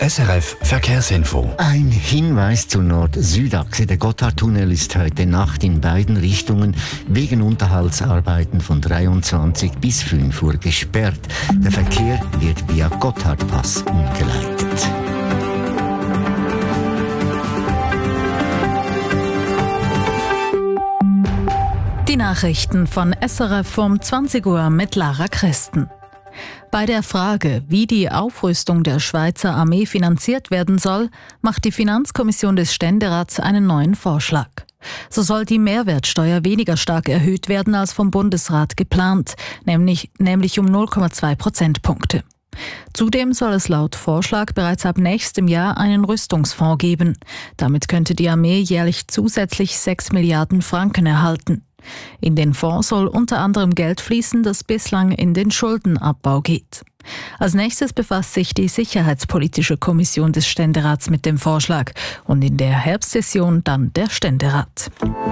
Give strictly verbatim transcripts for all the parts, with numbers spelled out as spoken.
S R F Verkehrsinfo. Ein Hinweis zur Nord-Süd-Achse. Der Gotthardtunnel ist heute Nacht in beiden Richtungen wegen Unterhaltsarbeiten von dreiundzwanzig bis fünf Uhr gesperrt. Der Verkehr wird via Gotthardpass umgeleitet. Die Nachrichten von S R F um zwanzig Uhr mit Lara Christen. Bei der Frage, wie die Aufrüstung der Schweizer Armee finanziert werden soll, macht die Finanzkommission des Ständerats einen neuen Vorschlag. So soll die Mehrwertsteuer weniger stark erhöht werden als vom Bundesrat geplant, nämlich, nämlich um null Komma zwei Prozentpunkte. Zudem soll es laut Vorschlag bereits ab nächstem Jahr einen Rüstungsfonds geben. Damit könnte die Armee jährlich zusätzlich sechs Milliarden Franken erhalten. In den Fonds soll unter anderem Geld fließen, das bislang in den Schuldenabbau geht. Als nächstes befasst sich die Sicherheitspolitische Kommission des Ständerats mit dem Vorschlag und in der Herbstsession dann der Ständerat.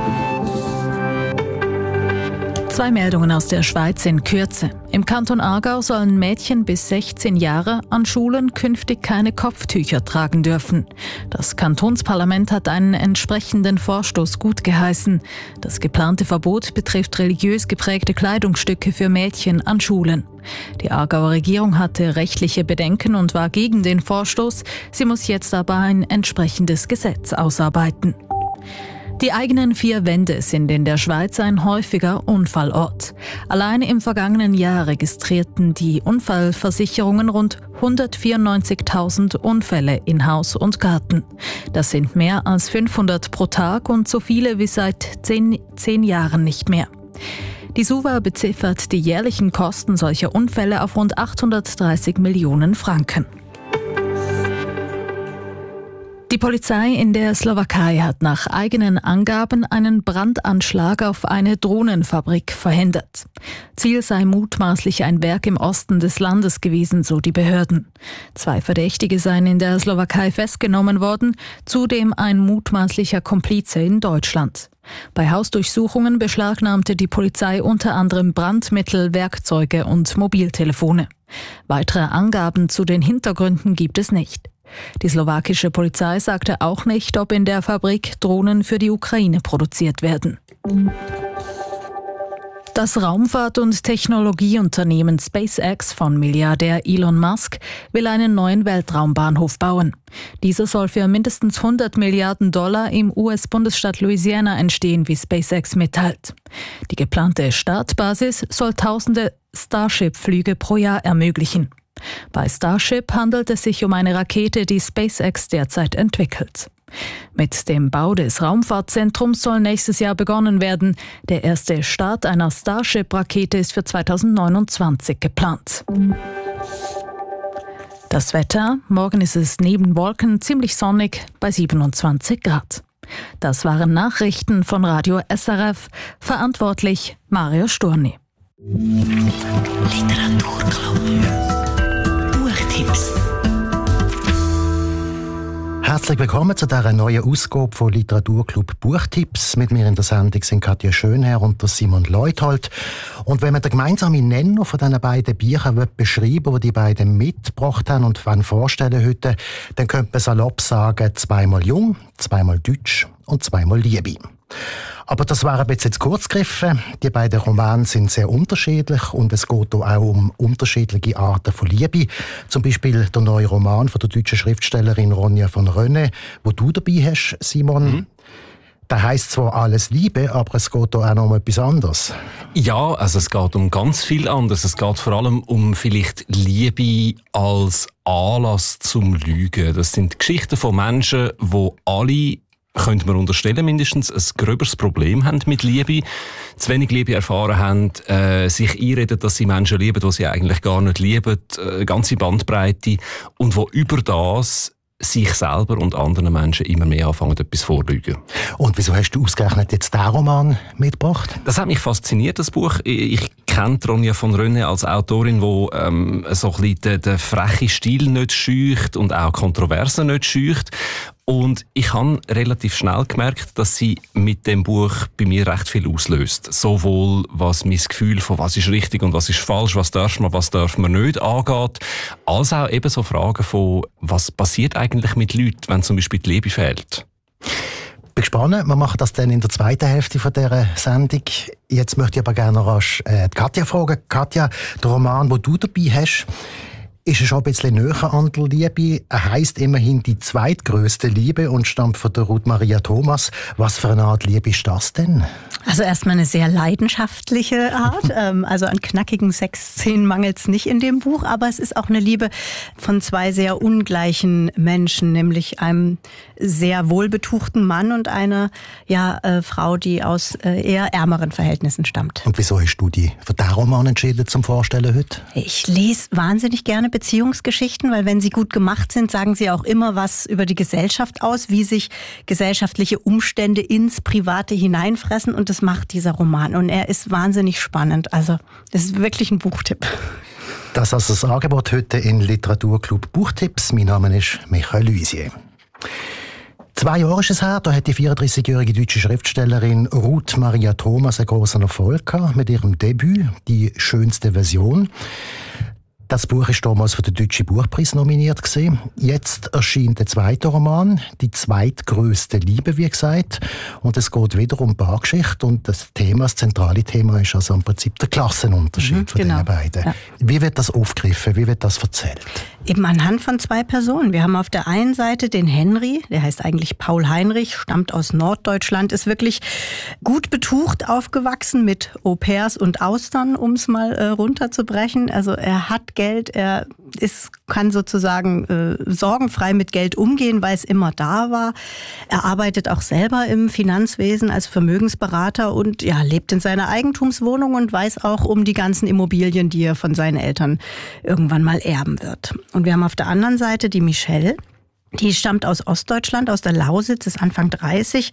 Zwei Meldungen aus der Schweiz in Kürze. Im Kanton Aargau sollen Mädchen bis sechzehn Jahre an Schulen künftig keine Kopftücher tragen dürfen. Das Kantonsparlament hat einen entsprechenden Vorstoß gutgeheißen. Das geplante Verbot betrifft religiös geprägte Kleidungsstücke für Mädchen an Schulen. Die Aargauer Regierung hatte rechtliche Bedenken und war gegen den Vorstoß. Sie muss jetzt aber ein entsprechendes Gesetz ausarbeiten. Die eigenen vier Wände sind in der Schweiz ein häufiger Unfallort. Allein im vergangenen Jahr registrierten die Unfallversicherungen rund hundertvierundneunzigtausend Unfälle in Haus und Garten. Das sind mehr als fünfhundert pro Tag und so viele wie seit zehn, zehn Jahren nicht mehr. Die SUVA beziffert die jährlichen Kosten solcher Unfälle auf rund achthundertdreißig Millionen Franken. Die Polizei in der Slowakei hat nach eigenen Angaben einen Brandanschlag auf eine Drohnenfabrik verhindert. Ziel sei mutmaßlich ein Werk im Osten des Landes gewesen, so die Behörden. Zwei Verdächtige seien in der Slowakei festgenommen worden, zudem ein mutmaßlicher Komplize in Deutschland. Bei Hausdurchsuchungen beschlagnahmte die Polizei unter anderem Brandmittel, Werkzeuge und Mobiltelefone. Weitere Angaben zu den Hintergründen gibt es nicht. Die slowakische Polizei sagte auch nicht, ob in der Fabrik Drohnen für die Ukraine produziert werden. Das Raumfahrt- und Technologieunternehmen SpaceX von Milliardär Elon Musk will einen neuen Weltraumbahnhof bauen. Dieser soll für mindestens hundert Milliarden Dollar im U S-Bundesstaat Louisiana entstehen, wie SpaceX mitteilt. Die geplante Startbasis soll tausende Starship-Flüge pro Jahr ermöglichen. Bei Starship handelt es sich um eine Rakete, die SpaceX derzeit entwickelt. Mit dem Bau des Raumfahrtzentrums soll nächstes Jahr begonnen werden. Der erste Start einer Starship-Rakete ist für zweitausendneunundzwanzig geplant. Das Wetter: Morgen ist es neben Wolken ziemlich sonnig bei siebenundzwanzig Grad. Das waren Nachrichten von Radio S R F. Verantwortlich Mario Sturni. Literaturclub. Buchtipps. Herzlich willkommen zu dieser neuen Ausgabe von Literaturclub Buchtipps. Mit mir in der Sendung sind Katja Schönherr und der Simon Leuthold. Und wenn man den gemeinsamen Nenner von diesen beiden Büchern beschreiben will, die die beiden mitgebracht haben und vorstellen heute, dann könnte man salopp sagen, zweimal jung, zweimal deutsch und zweimal Liebe. Aber das war ein bisschen zu kurz gegriffen. Die beiden Romane sind sehr unterschiedlich und es geht auch um unterschiedliche Arten von Liebe. Zum Beispiel der neue Roman von der deutschen Schriftstellerin Ronja von Rönne, wo du dabei hast, Simon. Mhm. Der heisst zwar «Alles Liebe», aber es geht da auch noch um etwas anderes. Ja, also es geht um ganz viel anderes. Es geht vor allem um vielleicht Liebe als Anlass zum Lügen. Das sind Geschichten von Menschen, die alle, könnte man unterstellen, mindestens ein gröberes Problem haben mit Liebe, zu wenig Liebe erfahren haben, äh, sich einreden, dass sie Menschen lieben, die sie eigentlich gar nicht lieben, äh, ganze Bandbreite, und wo über das sich selber und anderen Menschen immer mehr anfangen, etwas vorzulügen. Und wieso hast du ausgerechnet jetzt diesen Roman mitgebracht? Das hat mich fasziniert, das Buch. Ich, ich kenne Ronja von Rönne als Autorin, die ähm, so ein bisschen den, den frechen Stil nicht scheucht und auch Kontroversen nicht scheucht. Und ich habe relativ schnell gemerkt, dass sie mit dem Buch bei mir recht viel auslöst. Sowohl was mein Gefühl von was ist richtig und was ist falsch, was darf man, was darf man nicht angeht, als auch eben so Fragen von, was passiert eigentlich mit Leuten, wenn zum Beispiel die Liebe fehlt. Ich bin gespannt. Wir machen das dann in der zweiten Hälfte von dieser Sendung. Jetzt möchte ich aber gerne rasch äh, Katja fragen. Katja, der Roman, den du dabei hast, ist er schon ein bisschen näher an der Liebe. Er heisst immerhin die zweitgrößte Liebe und stammt von der Ruth Maria Thomas. Was für eine Art Liebe ist das denn? Also erstmal eine sehr leidenschaftliche Art. Also an knackigen Sexszenen mangelt es nicht in dem Buch, aber es ist auch eine Liebe von zwei sehr ungleichen Menschen, nämlich einem sehr wohlbetuchten Mann und einer ja, äh, Frau, die aus äh, eher ärmeren Verhältnissen stammt. Und wieso hast du dich für diesen Roman entschieden zum Vorstellen heute? Ich lese wahnsinnig gerne Beziehungsgeschichten, weil wenn sie gut gemacht sind, sagen sie auch immer was über die Gesellschaft aus, wie sich gesellschaftliche Umstände ins Private hineinfressen, und das macht dieser Roman. Und er ist wahnsinnig spannend. Also das ist wirklich ein Buchtipp. Das ist also das Angebot heute in Literaturclub Buchtipps. Mein Name ist Michael Luisier. Zwei Jahre ist es her, da hat die vierunddreißigjährige deutsche Schriftstellerin Ruth Maria Thomas einen grossen Erfolg gehabt mit ihrem Debüt «Die schönste Version». Das Buch ist damals für den Deutschen Buchpreis nominiert gewesen. Jetzt erscheint der zweite Roman, die zweitgrößte Liebe, wie gesagt. Und es geht wieder um Paargeschichte. Und das Thema, das zentrale Thema ist also im Prinzip der Klassenunterschied mhm, von genau. den beiden. Ja. Wie wird das aufgegriffen? Wie wird das erzählt? Eben anhand von zwei Personen. Wir haben auf der einen Seite den Henry, der heißt eigentlich Paul Heinrich, stammt aus Norddeutschland, ist wirklich gut betucht aufgewachsen mit Au-pairs und Austern, um es mal äh, runterzubrechen. Also er hat Geld, er ist, kann sozusagen äh, sorgenfrei mit Geld umgehen, weil es immer da war. Er arbeitet auch selber im Finanzwesen als Vermögensberater und ja, lebt in seiner Eigentumswohnung und weiß auch um die ganzen Immobilien, die er von seinen Eltern irgendwann mal erben wird. Und wir haben auf der anderen Seite die Michelle, die stammt aus Ostdeutschland, aus der Lausitz, ist Anfang dreißig.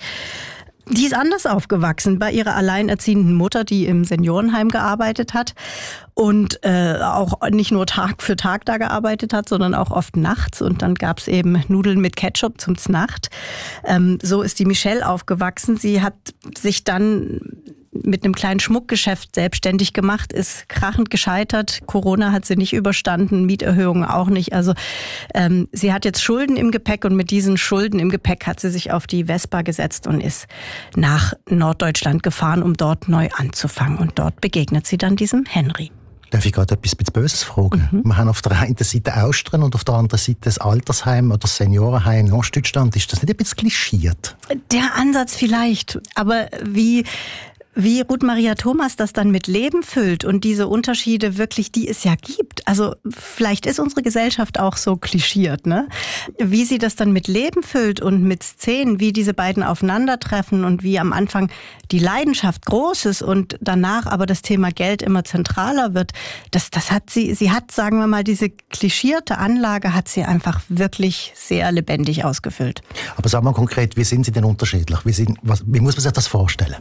Die ist anders aufgewachsen bei ihrer alleinerziehenden Mutter, die im Seniorenheim gearbeitet hat und äh, auch nicht nur Tag für Tag da gearbeitet hat, sondern auch oft nachts. Und dann gab's eben Nudeln mit Ketchup zum Znacht. Ähm, so ist die Michelle aufgewachsen. Sie hat sich dann mit einem kleinen Schmuckgeschäft selbstständig gemacht, ist krachend gescheitert. Corona hat sie nicht überstanden, Mieterhöhungen auch nicht. Also ähm, sie hat jetzt Schulden im Gepäck und mit diesen Schulden im Gepäck hat sie sich auf die Vespa gesetzt und ist nach Norddeutschland gefahren, um dort neu anzufangen. Und dort begegnet sie dann diesem Henry. Darf ich gerade etwas Böses fragen? Mhm. Wir haben auf der einen Seite Austria und auf der anderen Seite das Altersheim oder das Seniorenheim in Ostdeutschland. Ist das nicht ein bisschen klischiert? Der Ansatz vielleicht, aber wie... Wie Ruth Maria Thomas das dann mit Leben füllt und diese Unterschiede wirklich, die es ja gibt. Also vielleicht ist unsere Gesellschaft auch so klischiert, ne? Wie sie das dann mit Leben füllt und mit Szenen, wie diese beiden aufeinandertreffen und wie am Anfang die Leidenschaft groß ist und danach aber das Thema Geld immer zentraler wird. Das, das hat sie, sie hat, sagen wir mal, diese klischierte Anlage hat sie einfach wirklich sehr lebendig ausgefüllt. Aber sagen wir konkret, wie sind sie denn unterschiedlich? Wie, sind, was, wie muss man sich das vorstellen?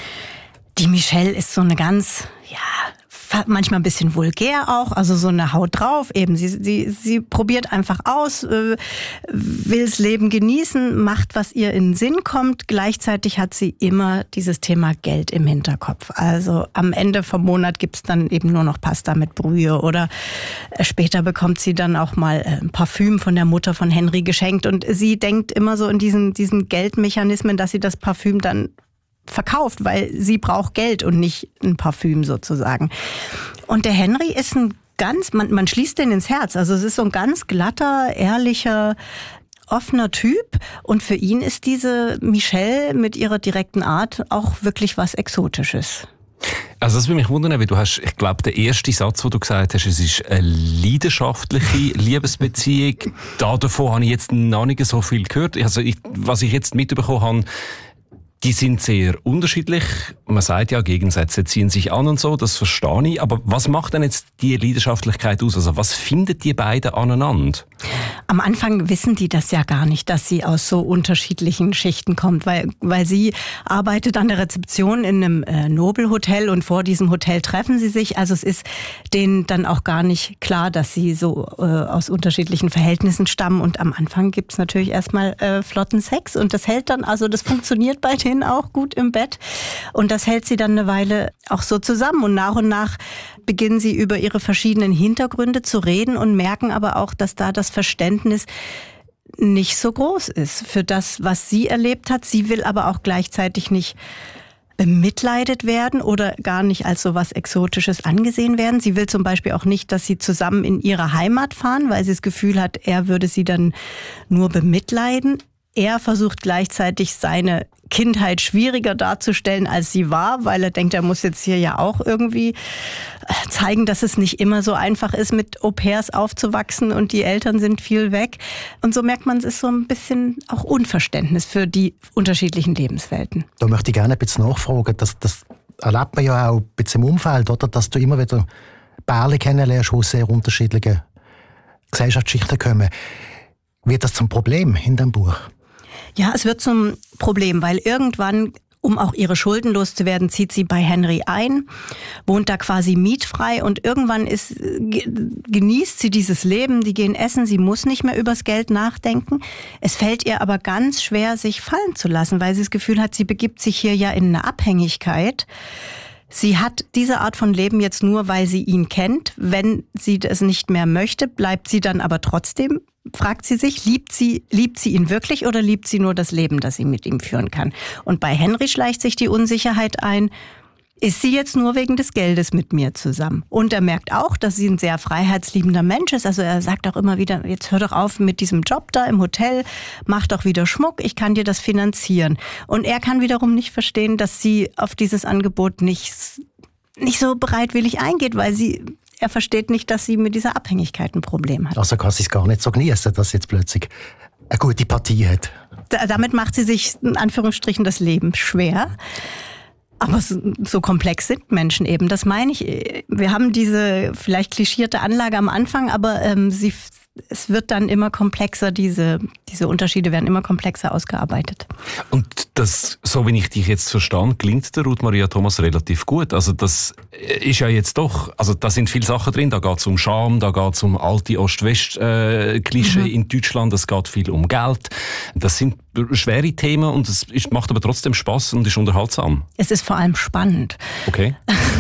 Die Michelle ist so eine ganz, ja, manchmal ein bisschen vulgär auch, also so eine Haut drauf eben. Sie, sie, sie probiert einfach aus, äh, will's Leben genießen, macht, was ihr in den Sinn kommt. Gleichzeitig hat sie immer dieses Thema Geld im Hinterkopf. Also am Ende vom Monat gibt's dann eben nur noch Pasta mit Brühe oder später bekommt sie dann auch mal ein Parfüm von der Mutter von Henry geschenkt und sie denkt immer so in diesen, diesen Geldmechanismen, dass sie das Parfüm dann verkauft, weil sie braucht Geld und nicht ein Parfüm sozusagen. Und der Henry ist ein ganz, man, man schließt den ins Herz. Also es ist so ein ganz glatter, ehrlicher, offener Typ. Und für ihn ist diese Michelle mit ihrer direkten Art auch wirklich was Exotisches. Also das würde mich wundern, weil du hast, ich glaube, der erste Satz, den du gesagt hast, es ist eine leidenschaftliche Liebesbeziehung. Da davon habe ich jetzt noch nicht so viel gehört. Also ich, was ich jetzt mitbekommen habe, die sind sehr unterschiedlich. Man sagt ja, Gegensätze ziehen sich an und so, das verstehe ich. Aber was macht denn jetzt die Leidenschaftlichkeit aus? Also was finden die beiden aneinander? Am Anfang wissen die das ja gar nicht, dass sie aus so unterschiedlichen Schichten kommt, weil, weil sie arbeitet an der Rezeption in einem äh, Nobelhotel und vor diesem Hotel treffen sie sich. Also es ist denen dann auch gar nicht klar, dass sie so äh, aus unterschiedlichen Verhältnissen stammen. Und am Anfang gibt's natürlich erstmal äh, flotten Sex und das hält dann, also das funktioniert bei denen auch gut im Bett. Und das hält sie dann eine Weile auch so zusammen. Und nach und nach beginnen sie über ihre verschiedenen Hintergründe zu reden und merken aber auch, dass da das Verständnis nicht so groß ist für das, was sie erlebt hat. Sie will aber auch gleichzeitig nicht bemitleidet werden oder gar nicht als so was Exotisches angesehen werden. Sie will zum Beispiel auch nicht, dass sie zusammen in ihre Heimat fahren, weil sie das Gefühl hat, er würde sie dann nur bemitleiden. Er versucht gleichzeitig seine Kindheit schwieriger darzustellen, als sie war, weil er denkt, er muss jetzt hier ja auch irgendwie zeigen, dass es nicht immer so einfach ist, mit Au-pairs aufzuwachsen und die Eltern sind viel weg. Und so merkt man, es ist so ein bisschen auch Unverständnis für die unterschiedlichen Lebenswelten. Da möchte ich gerne ein bisschen nachfragen. Das, das erlebt man ja auch ein bisschen im Umfeld, oder? Dass du immer wieder Pärchen kennenlernst, die aus sehr unterschiedlichen Gesellschaftsschichten kommen. Wird das zum Problem in dem Buch? Ja, es wird zum Problem, weil irgendwann, um auch ihre Schulden loszuwerden, zieht sie bei Henry ein, wohnt da quasi mietfrei und irgendwann ist, genießt sie dieses Leben, die gehen essen, sie muss nicht mehr übers Geld nachdenken. Es fällt ihr aber ganz schwer, sich fallen zu lassen, weil sie das Gefühl hat, sie begibt sich hier ja in eine Abhängigkeit. Sie hat diese Art von Leben jetzt nur, weil sie ihn kennt. Wenn sie das nicht mehr möchte, bleibt sie dann aber trotzdem, fragt sie sich, liebt sie, liebt sie ihn wirklich oder liebt sie nur das Leben, das sie mit ihm führen kann? Und bei Henry schleicht sich die Unsicherheit ein, ist sie jetzt nur wegen des Geldes mit mir zusammen? Und er merkt auch, dass sie ein sehr freiheitsliebender Mensch ist. Also er sagt auch immer wieder, jetzt hör doch auf mit diesem Job da im Hotel, mach doch wieder Schmuck, ich kann dir das finanzieren. Und er kann wiederum nicht verstehen, dass sie auf dieses Angebot nicht, nicht so bereitwillig eingeht, weil sie, er versteht nicht, dass sie mit dieser Abhängigkeit ein Problem hat. Also kann sie es gar nicht so genießen, dass sie jetzt plötzlich eine gute Partie hat. Da, damit macht sie sich in Anführungsstrichen das Leben schwer. Aber so, so komplex sind Menschen eben, das meine ich. Wir haben diese vielleicht klischierte Anlage am Anfang, aber ähm, sie, es wird dann immer komplexer, diese, diese Unterschiede werden immer komplexer ausgearbeitet. Und das, so wie ich dich jetzt verstehe, klingt der Ruth Maria Thomas relativ gut. Also das ist ja jetzt doch, also da sind viele Sachen drin, da geht es um Scham, da geht es um alte Ost-West-Klischee äh, mhm. in Deutschland, es geht viel um Geld. Das sind schwere Themen und es ist, macht aber trotzdem Spaß und ist unterhaltsam. Es ist vor allem spannend. Okay.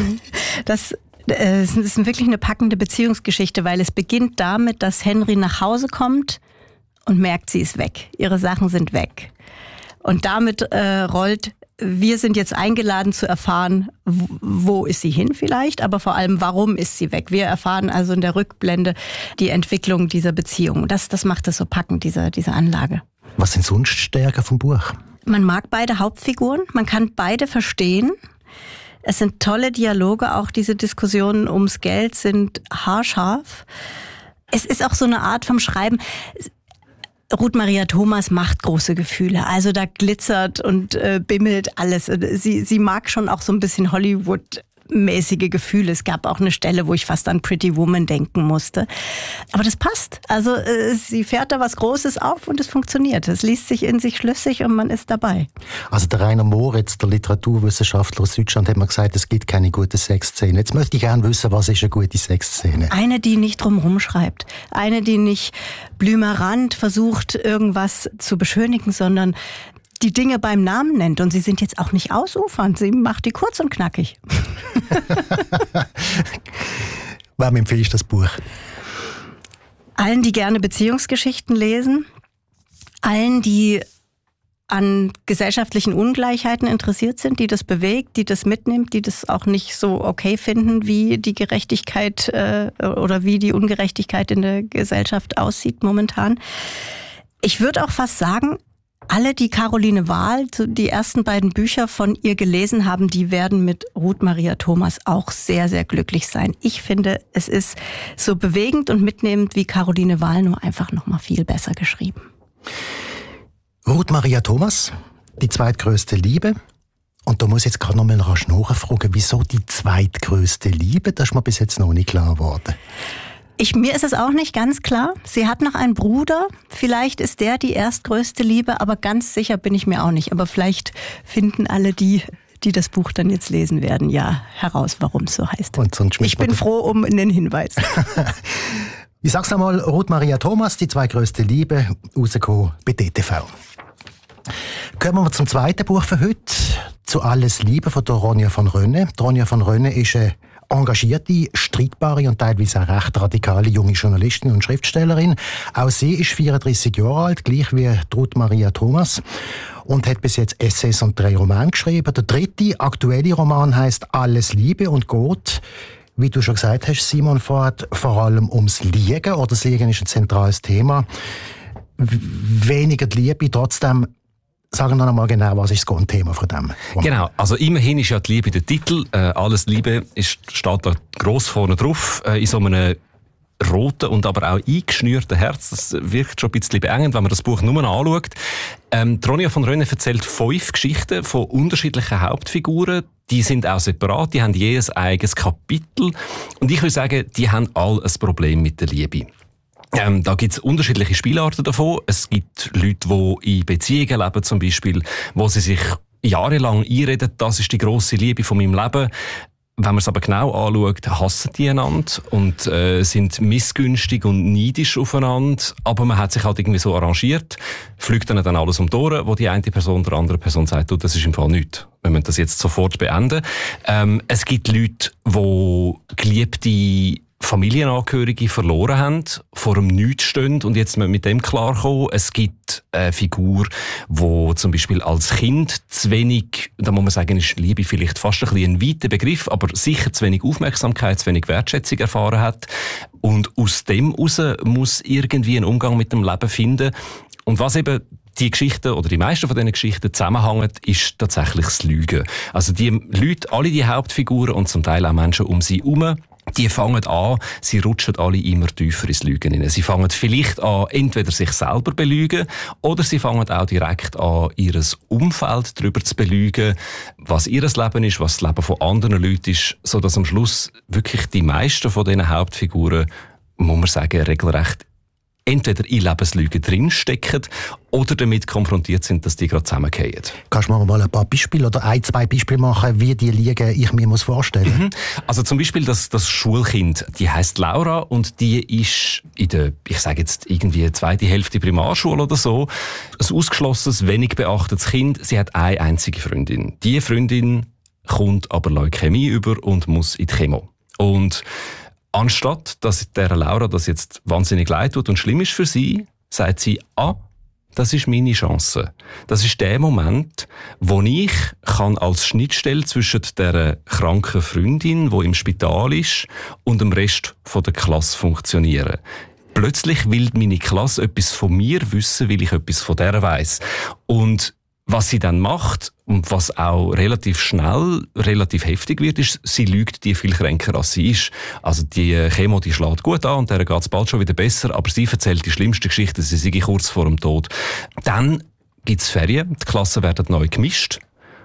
Das Es ist wirklich eine packende Beziehungsgeschichte, weil es beginnt damit, dass Henry nach Hause kommt und merkt, sie ist weg. Ihre Sachen sind weg. Und damit äh, rollt, wir sind jetzt eingeladen zu erfahren, wo ist sie hin vielleicht, aber vor allem, warum ist sie weg. Wir erfahren also in der Rückblende die Entwicklung dieser Beziehung. Das, das macht es so packend, diese, diese Anlage. Was sind sonst Stärken vom Buch? Man mag beide Hauptfiguren, man kann beide verstehen. Es sind tolle Dialoge, auch diese Diskussionen ums Geld sind haarscharf. Es ist auch so eine Art vom Schreiben. Ruth Maria Thomas macht große Gefühle, also da glitzert und äh, bimmelt alles. Sie, sie mag schon auch so ein bisschen Hollywood mäßige Gefühle. Es gab auch eine Stelle, wo ich fast an Pretty Woman denken musste. Aber das passt. Also äh, sie fährt da was Großes auf und es funktioniert. Es liest sich in sich schlüssig und man ist dabei. Also der Rainer Moritz, der Literaturwissenschaftler aus Deutschland, hat mir gesagt, es gibt keine gute Sexszene. Jetzt möchte ich gerne wissen, was ist eine gute Sexszene? Eine, die nicht drumherum schreibt. Eine, die nicht blümerant versucht, irgendwas zu beschönigen, sondern die Dinge beim Namen nennt. Und sie sind jetzt auch nicht ausufernd. Sie macht die kurz und knackig. Wem empfehlst du das Buch? Allen, die gerne Beziehungsgeschichten lesen. Allen, die an gesellschaftlichen Ungleichheiten interessiert sind, die das bewegt, die das mitnimmt, die das auch nicht so okay finden, wie die Gerechtigkeit äh, oder wie die Ungerechtigkeit in der Gesellschaft aussieht momentan. Ich würde auch fast sagen, alle, die Caroline Wahl, die ersten beiden Bücher von ihr gelesen haben, die werden mit Ruth Maria Thomas auch sehr, sehr glücklich sein. Ich finde, es ist so bewegend und mitnehmend wie Caroline Wahl, nur einfach noch mal viel besser geschrieben. Ruth Maria Thomas, die zweitgrößte Liebe. Und da muss ich jetzt gerade noch mal nachfragen, wieso die zweitgrößte Liebe? Das ist mir bis jetzt noch nicht klar geworden. Ich, mir ist es auch nicht ganz klar. Sie hat noch einen Bruder. Vielleicht ist der die erstgrößte Liebe, aber ganz sicher bin ich mir auch nicht. Aber vielleicht finden alle die, die das Buch dann jetzt lesen werden, ja heraus, warum es so heißt. Und sonst ich bin froh um einen Hinweis. Ich sag's nochmal, Ruth Maria Thomas, die zweitgrößte Liebe, rausgekommen bei D T V. Kommen wir zum zweiten Buch für heute, «Zu alles Liebe» von der Ronja von Rönne. Die Ronja von Rönne ist eine engagierte, streitbare und teilweise auch recht radikale junge Journalistin und Schriftstellerin. Auch sie ist vierunddreissig Jahre alt, gleich wie Ruth Maria Thomas, und hat bis jetzt Essays und drei Romane geschrieben. Der dritte, aktuelle Roman heisst «Alles Liebe» und geht, wie du schon gesagt hast, Simon, vor allem ums Liegen, oder das Liegen ist ein zentrales Thema. Weniger die Liebe, trotzdem. Sagen wir noch einmal genau, was ist das Grundthema von dem Roman? Genau, also immerhin ist ja die Liebe der Titel. Äh, «Alles Liebe» ist, steht da gross vorne drauf, äh, in so einem roten und aber auch eingeschnürten Herz. Das wirkt schon ein bisschen beengend, wenn man das Buch nur anschaut. Ähm, Ronja von Rönne erzählt fünf Geschichten von unterschiedlichen Hauptfiguren. Die sind auch separat, die haben je ein eigenes Kapitel. Und ich würde sagen, die haben alle ein Problem mit der Liebe. Ähm, da gibt es unterschiedliche Spielarten davon. Es gibt Leute, die in Beziehungen leben, zum Beispiel, wo sie sich jahrelang einreden, das ist die grosse Liebe von meinem Leben. Wenn man es aber genau anschaut, hassen die einander und äh, sind missgünstig und neidisch aufeinander. Aber man hat sich halt irgendwie so arrangiert, fliegt dann, dann alles um die Ohren, wo die eine Person der anderen Person sagt, du, das ist im Fall nichts. Wir müssen das jetzt sofort beenden. Ähm, es gibt Leute, die geliebte Familienangehörige verloren haben, vor dem Nichts stehen und jetzt mit dem klarkommen. Es gibt eine Figur, die zum Beispiel als Kind zu wenig, da muss man sagen, ist Liebe vielleicht fast ein bisschen ein weiter Begriff, aber sicher zu wenig Aufmerksamkeit, zu wenig Wertschätzung erfahren hat. Und aus dem heraus muss irgendwie einen Umgang mit dem Leben finden. Und was eben die Geschichten oder die meisten von diesen Geschichten zusammenhängen, ist tatsächlich das Lügen. Also die Leute, alle die Hauptfiguren und zum Teil auch Menschen um sie herum, die fangen an, sie rutschen alle immer tiefer ins Lügen hinein. Sie fangen vielleicht an, entweder sich selber belügen, oder sie fangen auch direkt an, ihr Umfeld darüber zu belügen, was ihr Leben ist, was das Leben von anderen Leuten ist, sodass am Schluss wirklich die meisten von diesen Hauptfiguren, muss man sagen, regelrecht entweder in Lebenslügen drinstecken oder damit konfrontiert sind, dass die gerade zusammenfallen. Kannst du mir mal ein paar Beispiele oder ein, zwei Beispiele machen, wie die Liegen ich mir muss vorstellen? Mhm. Also zum Beispiel das, das Schulkind, die heisst Laura und die ist in der, ich sage jetzt irgendwie zweite Hälfte Primarschule oder so, ein ausgeschlossenes, wenig beachtetes Kind. Sie hat eine einzige Freundin. Die Freundin kommt aber Leukämie über und muss in die Chemo. Und anstatt, dass der Laura das jetzt wahnsinnig leid tut und schlimm ist für sie, sagt sie, ah, das ist meine Chance. Das ist der Moment, wo ich kann als Schnittstelle zwischen der kranken Freundin, die im Spital ist, und dem Rest der Klasse funktionieren. Plötzlich will meine Klasse etwas von mir wissen, weil ich etwas von der weiss. Und was sie dann macht und was auch relativ schnell, relativ heftig wird, ist, sie lügt die viel kränker, als sie ist. Also die Chemo, die schlägt gut an und der geht es bald schon wieder besser, aber sie erzählt die schlimmste Geschichte, sie sei kurz vor dem Tod. Dann gibt es Ferien, die Klassen werden neu gemischt.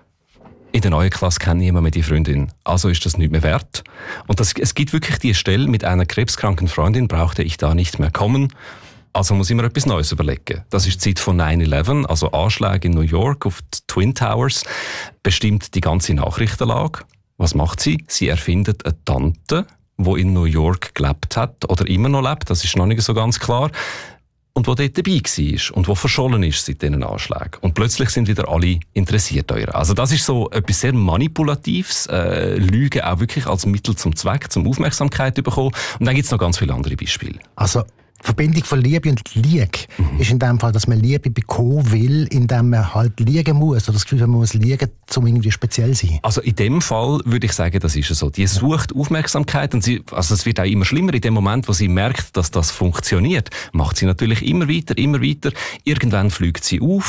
In der neuen Klasse kennt niemand mehr die Freundin, also ist das nicht mehr wert. Und das, es gibt wirklich die Stelle, mit einer krebskranken Freundin brauchte ich da nicht mehr kommen. Also muss ich mir etwas Neues überlegen. Das ist die Zeit von nine eleven, also Anschläge in New York auf die Twin Towers, bestimmt die ganze Nachrichtenlage. Was macht sie? Sie erfindet eine Tante, die in New York gelebt hat oder immer noch lebt, das ist noch nicht so ganz klar, und die dort dabei war und die verschollen ist seit diesen Anschlägen. Und plötzlich sind wieder alle interessiert an ihr. Also das ist so etwas sehr Manipulatives, äh, Lügen auch wirklich als Mittel zum Zweck, zum Aufmerksamkeit zu bekommen. Und dann gibt es noch ganz viele andere Beispiele. Also die Verbindung von Liebe und Lüge mhm. ist in dem Fall, dass man Liebe bekommen will, indem man halt liegen muss. Oder das Gefühl, man muss liegen, um irgendwie speziell zu sein. Also in dem Fall würde ich sagen, das ist so. Die sucht Aufmerksamkeit und sie, also es wird auch immer schlimmer. In dem Moment, wo sie merkt, dass das funktioniert, macht sie natürlich immer weiter, immer weiter. Irgendwann fliegt sie auf.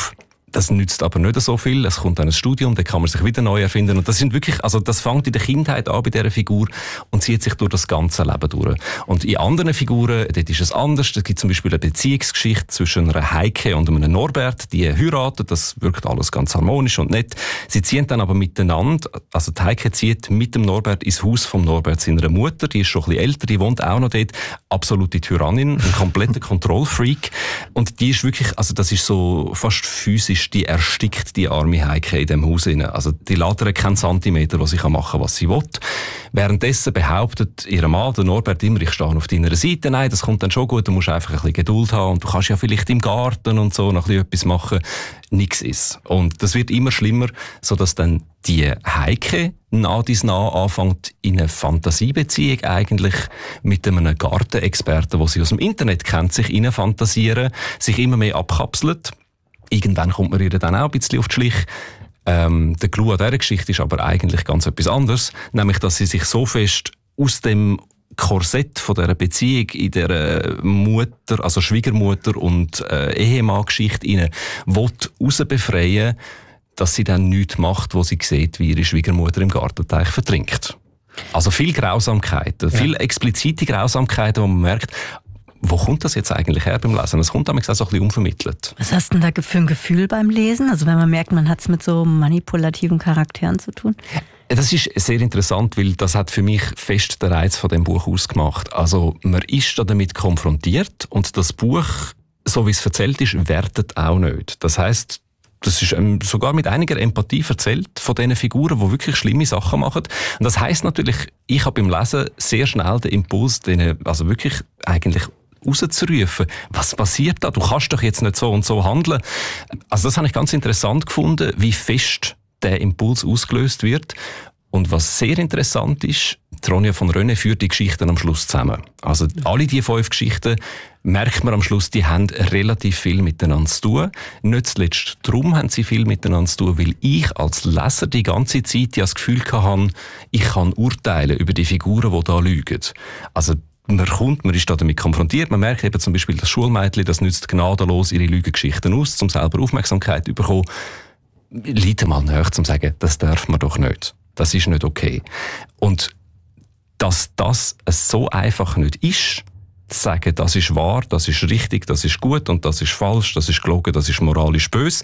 Das nützt aber nicht so viel. Es kommt dann ein Studium, dann kann man sich wieder neu erfinden. Und das sind wirklich, also das fängt in der Kindheit an bei dieser Figur und zieht sich durch das ganze Leben durch. Und in anderen Figuren, dort ist es anders. Es gibt zum Beispiel eine Beziehungsgeschichte zwischen einer Heike und einem Norbert. Die heiraten, das wirkt alles ganz harmonisch und nett. Sie ziehen dann aber miteinander, also die Heike zieht mit dem Norbert ins Haus vom Norbert seiner Mutter. Die ist schon ein bisschen älter, die wohnt auch noch dort. Absolute Tyrannin, ein kompletter Kontrollfreak. Und die ist wirklich, also das ist so fast physisch, die erstickt die arme Heike in dem Haus rein. Also die lässt ihr keinen Zentimeter, was sie machen kann, was sie will. Währenddessen behauptet ihr Mann, der Norbert, immer, ich stehe auf deiner Seite. Nein, das kommt dann schon gut, du musst einfach ein bisschen Geduld haben und du kannst ja vielleicht im Garten und so noch ein bisschen etwas machen. Nichts ist. Und das wird immer schlimmer, sodass dann die Heike nah dies nah anfängt, in eine Fantasiebeziehung eigentlich mit einem Gartenexperten, den sie aus dem Internet kennt, sich rein fantasieren, sich immer mehr abkapselt. Irgendwann kommt man ihr dann auch ein bisschen auf die Schliche. Ähm, der Clou an dieser Geschichte ist aber eigentlich ganz etwas anderes. Nämlich, dass sie sich so fest aus dem Korsett von dieser Beziehung in der Mutter, also Schwiegermutter und äh, Ehemann-Geschichte rein will rausbefreien, dass sie dann nichts macht, wo sie sieht, wie ihre Schwiegermutter im Gartenteich vertrinkt. Also viel Grausamkeiten, ja. Viel explizite Grausamkeiten, wo man merkt, wo kommt das jetzt eigentlich her beim Lesen? Es kommt damals auch so ein bisschen unvermittelt. Was hast du denn da für ein Gefühl beim Lesen? Also wenn man merkt, man hat es mit so manipulativen Charakteren zu tun? Das ist sehr interessant, weil das hat für mich fest den Reiz von dem Buch ausgemacht. Also man ist da damit konfrontiert und das Buch, so wie es erzählt ist, wertet auch nicht. Das heisst, das ist ähm, sogar mit einiger Empathie erzählt von diesen Figuren, die wirklich schlimme Sachen machen. Und das heisst natürlich, ich habe beim Lesen sehr schnell den Impuls, denen, also wirklich eigentlich rauszurufen. Was passiert da? Du kannst doch jetzt nicht so und so handeln. Also das habe ich ganz interessant gefunden, wie fest der Impuls ausgelöst wird. Und was sehr interessant ist, Ronja von Rönne führt die Geschichten am Schluss zusammen. Also alle die fünf Geschichten merkt man am Schluss, die haben relativ viel miteinander zu tun. Nicht zuletzt darum haben sie viel miteinander zu tun, weil ich als Leser die ganze Zeit ja das Gefühl hatte, ich kann urteilen über die Figuren, die da lügen. Also man kommt, man ist da damit konfrontiert, man merkt eben zum Beispiel, das Schulmädchen, das nützt gnadenlos ihre Lügengeschichten aus, um selber Aufmerksamkeit zu bekommen. Leute mal nach, um zu sagen, das darf man doch nicht. Das ist nicht okay. Und dass das so einfach nicht ist, zu sagen, das ist wahr, das ist richtig, das ist gut und das ist falsch, das ist gelogen, das ist moralisch böse,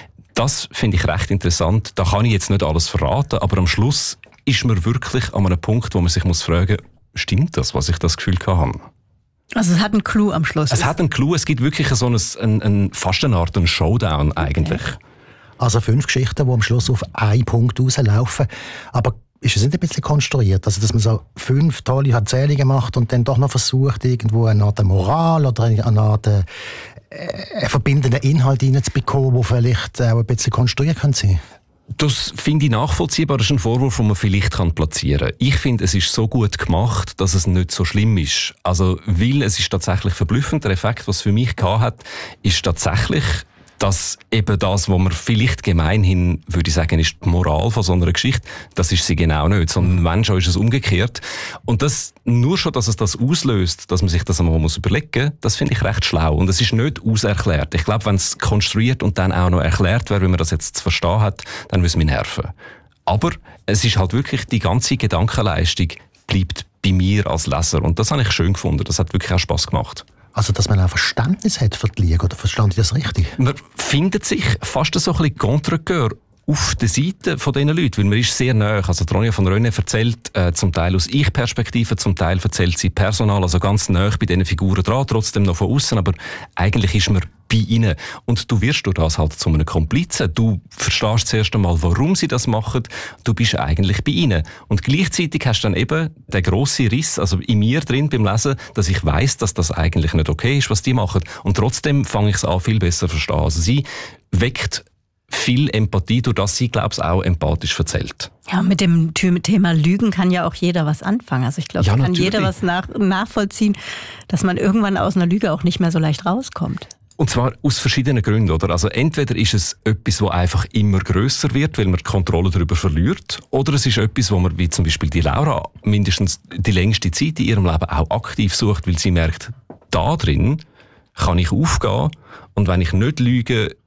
das finde ich recht interessant. Da kann ich jetzt nicht alles verraten, aber am Schluss ist man wirklich an einem Punkt, wo man sich muss fragen, stimmt das, was ich das Gefühl habe? Also es hat einen Clou am Schluss. Es hat einen Clou, es gibt wirklich so einen, einen, einen fast eine Art einen Showdown eigentlich. Okay. Also fünf Geschichten, die am Schluss auf einen Punkt rauslaufen. Aber ist es nicht ein bisschen konstruiert? Also, dass man so fünf tolle Erzählungen macht und dann doch noch versucht, irgendwo eine Art Moral oder eine Art äh, einen verbindenden Inhalt reinzubekommen, der vielleicht auch ein bisschen konstruiert kann sein? Das finde ich nachvollziehbar. Das ist ein Vorwurf, den man vielleicht platzieren kann. Ich finde, es ist so gut gemacht, dass es nicht so schlimm ist. Also, weil es ist tatsächlich verblüffend. Der Effekt, was es für mich gehabt hat, ist tatsächlich, dass eben das, was man vielleicht gemeinhin, würde ich sagen, ist die Moral von so einer Geschichte, das ist sie genau nicht, sondern wenn schon ist es umgekehrt. Und das, nur schon, dass es das auslöst, dass man sich das einmal muss überlegen muss, das finde ich recht schlau. Und es ist nicht auserklärt. Ich glaube, wenn es konstruiert und dann auch noch erklärt wäre, wie man das jetzt zu verstehen hat, dann würde es mich nerven. Aber es ist halt wirklich, die ganze Gedankenleistung bleibt bei mir als Leser. Und das habe ich schön gefunden. Das hat wirklich auch Spass gemacht. Also, dass man auch Verständnis hat für die Liga, oder verstand ich das richtig? Man findet sich fast so ein bisschen Contre-Cœur auf der Seite von diesen Leuten, weil man ist sehr nahe. Also Ronja von Rönne erzählt äh, zum Teil aus Ich-Perspektive, zum Teil erzählt sie Personal, also ganz nahe bei diesen Figuren dran, trotzdem noch von außen, aber eigentlich ist man bei ihnen. Und du wirst durch das halt zu einem Komplizen. Du verstehst zuerst einmal, warum sie das machen. Du bist eigentlich bei ihnen. Und gleichzeitig hast du dann eben den grossen Riss, also in mir drin beim Lesen, dass ich weiss, dass das eigentlich nicht okay ist, was die machen. Und trotzdem fange ich es an, viel besser zu verstehen. Also sie weckt viel Empathie, durch das sie, glaube ich, auch empathisch erzählt. Ja, mit dem Thema Lügen kann ja auch jeder was anfangen. Also ich glaube, ja, da kann natürlich. jeder was nach, nachvollziehen, dass man irgendwann aus einer Lüge auch nicht mehr so leicht rauskommt. Und zwar aus verschiedenen Gründen, oder? Also entweder ist es etwas, das einfach immer grösser wird, weil man die Kontrolle darüber verliert, oder es ist etwas, wo man, wie zum Beispiel die Laura, mindestens die längste Zeit in ihrem Leben auch aktiv sucht, weil sie merkt, da drin kann ich aufgehen und wenn ich nicht lüge,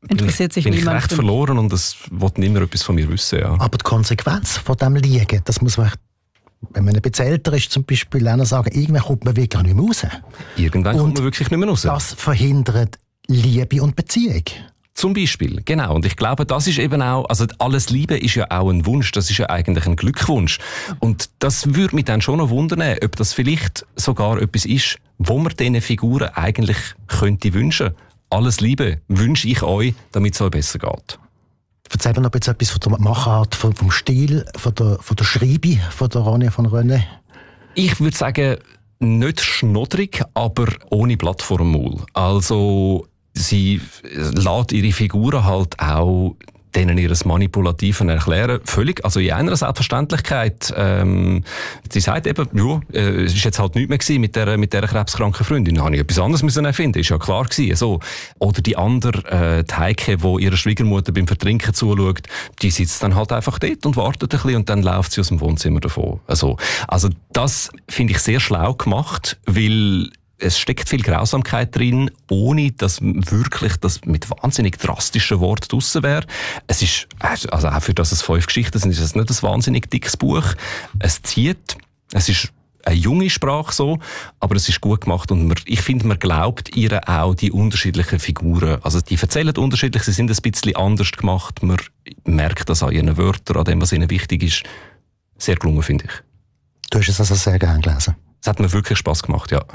interessiert sich bin niemand. Bin ich recht verloren und es will niemand etwas von mir wissen. Ja. Aber die Konsequenz von dem Liegen, das muss man, wenn man ein bisschen älter ist, zum Beispiel auch noch sagen, irgendwann kommt man wirklich nicht mehr raus. Irgendwann und kommt man wirklich nicht mehr raus. Das verhindert Liebe und Beziehung. Zum Beispiel, genau. Und ich glaube, das ist eben auch, also alles Liebe ist ja auch ein Wunsch, das ist ja eigentlich ein Glückwunsch. Und das würde mich dann schon noch wundern, ob das vielleicht sogar etwas ist, wo man diesen Figuren eigentlich könnte wünschen. Alles Liebe wünsche ich euch, damit es euch besser geht. Erzähl mir noch etwas von der Machart, vom Stil, von der, von der Schreibe von der Ronja von Rönne. Ich würde sagen, nicht schnodrig, aber ohne Blatt vor dem Maul. Also, sie lässt ihre Figuren halt auch denen ihres Manipulativen erklären, völlig, also in einer Selbstverständlichkeit. Ähm, sie sagt eben, ja, äh, es ist jetzt halt nichts mehr gewesen mit der, mit der krebskranken Freundin. Da habe ich etwas anderes müssen erfinden, ist ja klar gewesen. So. Oder die andere, äh, die Heike, die ihrer Schwiegermutter beim Vertrinken zuschaut, die sitzt dann halt einfach dort und wartet ein bisschen und dann läuft sie aus dem Wohnzimmer davon. Also, also das finde ich sehr schlau gemacht, weil es steckt viel Grausamkeit drin, ohne dass wirklich das mit wahnsinnig drastischen Worten draussen wäre. Es ist, also auch für das es fünf Geschichten sind, ist es nicht ein wahnsinnig dickes Buch. Es zieht, es ist eine junge Sprache so, aber es ist gut gemacht und man, ich finde, man glaubt ihr auch die unterschiedlichen Figuren. Also die erzählen unterschiedlich, sie sind ein bisschen anders gemacht. Man merkt das an ihren Wörtern, an dem, was ihnen wichtig ist. Sehr gelungen, finde ich. Du hast es also sehr gerne gelesen? Es hat mir wirklich Spass gemacht, ja.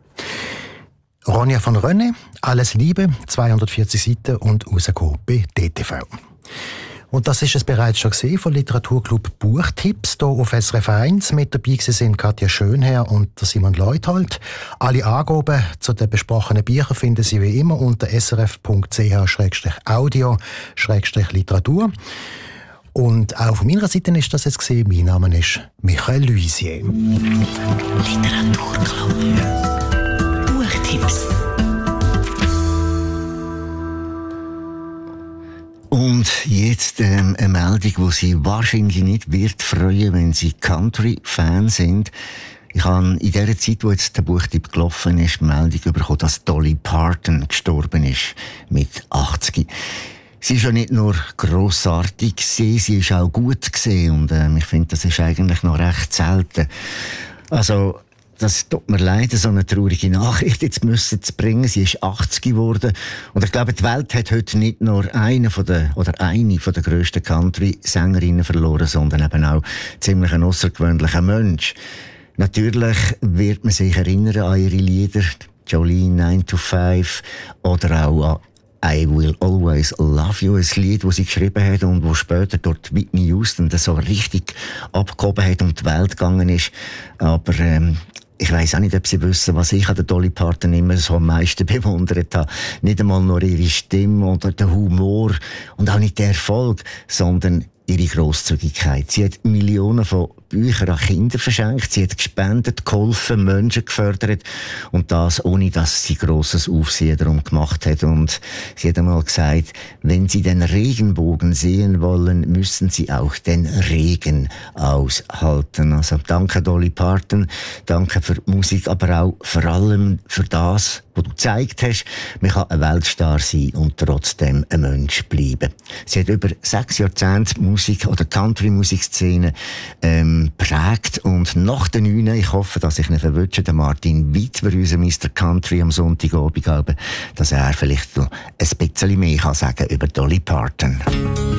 Ronja von Rönne, Alles Liebe, zweihundertvierzig Seiten und rausgekommen bei D T V. Und das ist es bereits schon gesehen von Literaturclub Buchtipps hier auf S R F eins. Mit dabei sind Katja Schönherr und Simon Leuthold. Alle Angaben zu den besprochenen Büchern finden Sie wie immer unter srf.ch audio Literatur. Und auch von meiner Seite ist das jetzt gesehen. Mein Name ist Michael Luisier. Literaturclub. Buchtipps. Und jetzt ähm, eine Meldung, die Sie wahrscheinlich nicht wird freuen, wenn Sie Country-Fan sind. Ich habe in der Zeit, wo jetzt der Buchtipp gelaufen ist, die Meldung bekommen, dass Dolly Parton gestorben ist mit achtzig. Sie ist ja nicht nur grossartig gesehen, sie ist auch gut gesehen und ähm, ich finde, das ist eigentlich noch recht selten. Also, das tut mir leid, so eine traurige Nachricht jetzt müssen zu bringen. Sie ist achtzig geworden. Und ich glaube, die Welt hat heute nicht nur eine von der, oder eine von der grössten Country-Sängerinnen verloren, sondern eben auch ziemlich ein außergewöhnlicher Mensch. Natürlich wird man sich erinnern an ihre Lieder, Jolene nine to five, oder auch an I Will Always Love You, ein Lied, das sie geschrieben hat und wo später dort Whitney Houston das so richtig abgehoben hat und die Welt gegangen ist. Aber ähm, ich weiss auch nicht, ob Sie wissen, was ich an der Dolly Parton immer so am meisten bewundert habe. Nicht einmal nur ihre Stimme oder der Humor und auch nicht der Erfolg, sondern ihre Grosszügigkeit. Sie hat Millionen von Büchern an Kinder verschenkt, sie hat gespendet, geholfen, Menschen gefördert und das ohne, dass sie grosses Aufsehen darum gemacht hat. Und sie hat einmal gesagt, wenn Sie den Regenbogen sehen wollen, müssen Sie auch den Regen aushalten. Also danke Dolly Parton, danke für die Musik, aber auch vor allem für das, was du gezeigt hast. Man kann ein Weltstar sein und trotzdem ein Mensch bleiben. Sie hat über sechs Jahrzehnte Musik- oder Country-Musikszene ähm, prägt und nach den neun, ich hoffe, dass ich nicht verwünsche, den Martin Wittwer, unser Mister Country am Sonntagabend, dass er vielleicht noch ein bisschen mehr kann sagen über Dolly Parton.